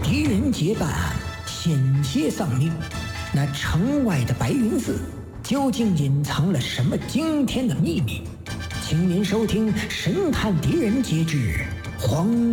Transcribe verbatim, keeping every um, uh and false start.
狄仁杰办案，险些丧命。那城外的白云寺究竟隐藏了什么惊天的秘密？请您收听《神探狄仁杰之荒》。